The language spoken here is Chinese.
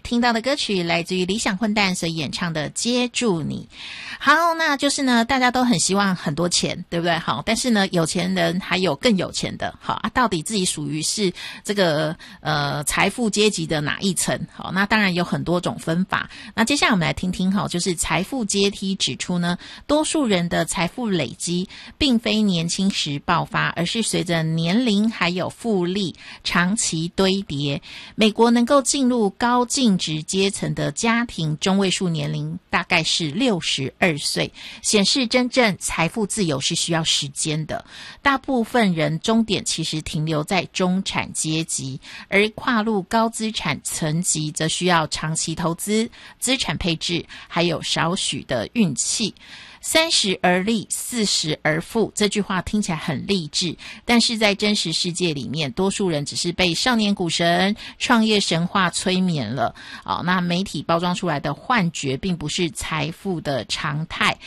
听到的歌曲来自于理想混蛋所演唱的《接住你》。好，那就是呢，大家都很希望很多钱，对不对？好，但是呢，有钱人还有更有钱的，好啊，到底自己属于是这个财富阶级的哪一层？好，那当然有很多种分法。那接下来我们来听听，好，就是财富阶梯指出呢，多数人的财富累积并非年轻时爆发，而是随着年龄还有复利长期堆叠。美国能够进入高净值阶层的家庭中位数年龄大概是62岁，显示真正财富自由是需要时间的。大部分人终点其实停留在中产阶级，而跨入高资产层级则需要长期投资、资产配置，还有少许的运气。30而立，40而富，这句话听起来很励志，但是在真实世界里面，多数人只是被少年股神、创业神话催眠了。那媒体包装出来的幻觉并不是财富的常态，